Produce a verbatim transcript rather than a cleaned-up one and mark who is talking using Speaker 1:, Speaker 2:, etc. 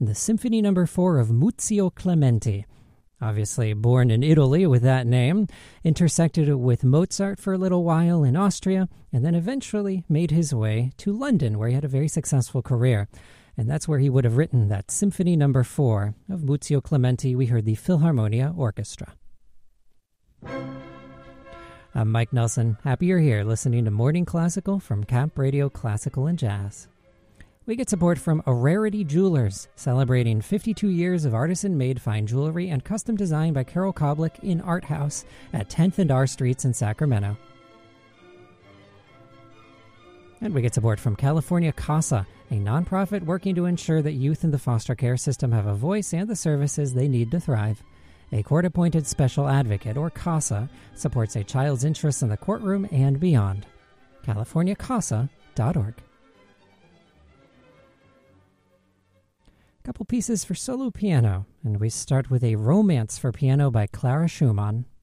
Speaker 1: the Symphony Number four of Muzio Clementi. Obviously born in Italy with that name, intersected with Mozart for a little while in Austria, and then eventually made his way to London, where he had a very successful career. And that's where he would have written that Symphony Number four of Muzio Clementi. We heard the Philharmonia Orchestra. I'm Mike Nelson. Happy you're here listening to Morning Classical from Camp Radio Classical and Jazz. We get support from Rarity Jewelers, celebrating fifty-two years of artisan-made fine jewelry and custom design by Carol Koblick in Art House at tenth and R Streets in Sacramento. And we get support from California CASA, a nonprofit working to ensure that youth in the foster care system have a voice and the services they need to thrive. A court-appointed special advocate, or CASA, supports a child's interests in the courtroom and beyond. california casa dot org. Couple pieces for solo piano, and we start with a Romance for Piano by Clara Schumann.